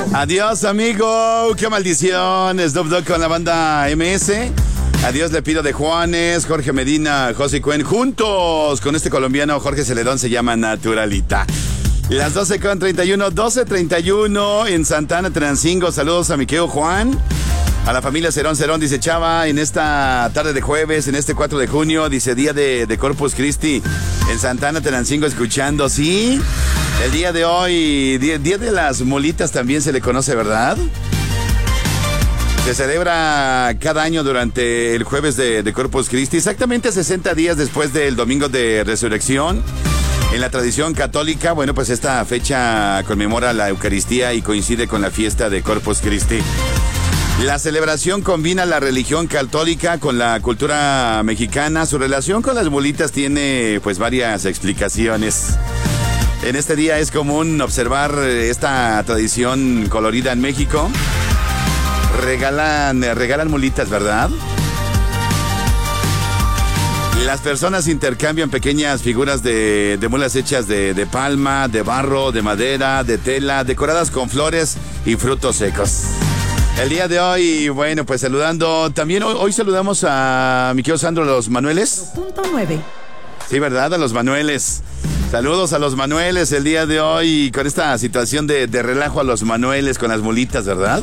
Adiós, amigo. Qué maldición. Snoop Dogg con la banda MS. Adiós le pido de Juanes, Jorge Medina, José Cuen, juntos con este colombiano Jorge Celedón, se llama Naturalita. Las 12:31, 12:31 en Santana, Tenancingo. Saludos a mi querido Juan. A la familia Cerón, dice Chava, en esta tarde de jueves, en este 4 de junio, dice día de Corpus Christi, en Santana, Tenancingo, escuchando, ¿sí? El día de hoy, día de las mulitas también se le conoce, ¿verdad? Se celebra cada año durante el jueves de Corpus Christi, exactamente 60 días después del domingo de resurrección. En la tradición católica, bueno, pues esta fecha conmemora la Eucaristía y coincide con la fiesta de Corpus Christi. La celebración combina la religión católica con la cultura mexicana. Su relación con las mulitas tiene pues varias explicaciones. En este día es común observar esta tradición colorida en México. Regalan mulitas, ¿verdad? Las personas intercambian pequeñas figuras de mulas hechas de palma, de barro, de madera, de tela, decoradas con flores y frutos secos. El día de hoy, bueno, pues saludando, también hoy saludamos a mi querido Sandro, los Manueles. .9. Sí, ¿verdad? A los Manueles. Saludos a los Manueles el día de hoy con esta situación de relajo a los Manueles con las mulitas, ¿verdad?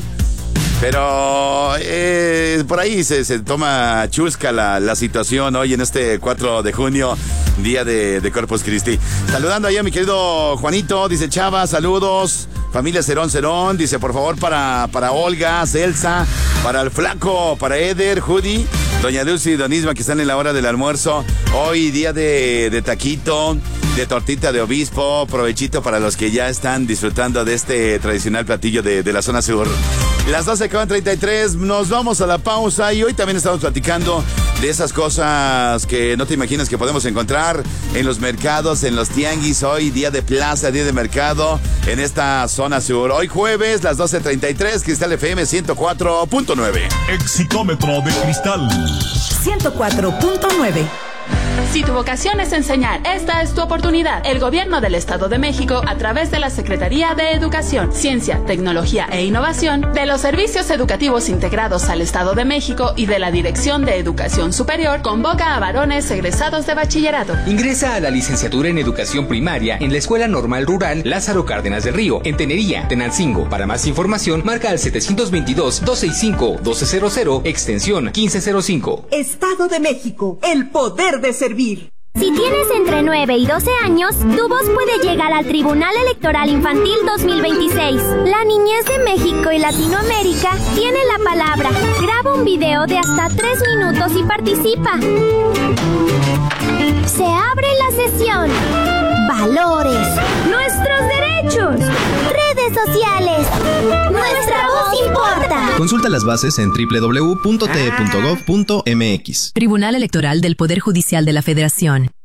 Pero por ahí se toma chusca la situación hoy en este 4 de junio, día de Corpus Christi. Saludando ahí a mi querido Juanito, dice Chava, saludos. Familia Cerón, dice por favor para Olga, Celsa, para el Flaco, para Eder, Judy, Doña Lucy y Don Isma que están en la hora del almuerzo. Hoy día de taquito, de tortita de obispo, provechito para los que ya están disfrutando de este tradicional platillo de la zona sur. Las 12:33, nos vamos a la pausa y hoy también estamos platicando de esas cosas que no te imaginas que podemos encontrar en los mercados, en los tianguis. Hoy día de plaza, día de mercado en esta zona sur. Hoy jueves, las 12:33, Cristal FM 104.9. Exitómetro de cristal 104.9. Si tu vocación es enseñar, esta es tu oportunidad. El Gobierno del Estado de México, a través de la Secretaría de Educación, Ciencia, Tecnología e Innovación, de los Servicios Educativos Integrados al Estado de México y de la Dirección de Educación Superior, convoca a varones egresados de bachillerato. Ingresa a la licenciatura en Educación Primaria en la Escuela Normal Rural Lázaro Cárdenas del Río, en Tenería, Tenancingo. Para más información, marca al 722-265-1200, extensión 1505. Estado de México, el poder de servir. Si tienes entre 9 y 12 años, tu voz puede llegar al Tribunal Electoral Infantil 2026. La niñez de México y Latinoamérica tiene la palabra. Graba un video de hasta 3 minutos y participa. Se abre la sesión. Valores. Nuestros derechos. Redes sociales. Nuestra voz importa. Consulta las bases en www.te.gov.mx. Tribunal Electoral del Poder Judicial de la Federación.